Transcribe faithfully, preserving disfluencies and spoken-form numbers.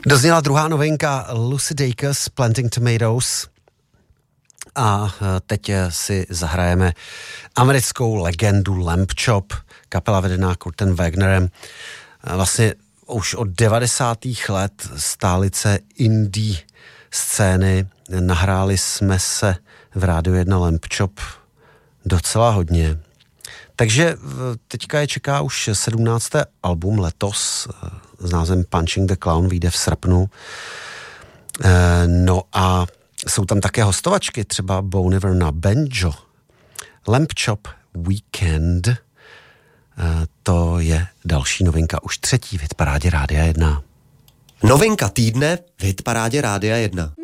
Dozněla druhá novinka Lucy Dacus, Planting Tomatoes. A teď si zahrajeme americkou legendu Lamb Chop, kapela vedená Kurtem Wagnerem. Vlastně už od devadesátých let stálice indie scény. Nahráli jsme se v Rádiu jedna Lamb Chop docela hodně. Takže teďka je čeká už sedmnácté album letos s názvem Punching the Clown, vyjde v srpnu. No a jsou tam také hostovačky, třeba Bon Iver na banjo. Lamb Chop Weekend, to je další novinka, už třetí v hitparádě Rádia jedna. Novinka týdne v hitparádě Rádia jedna.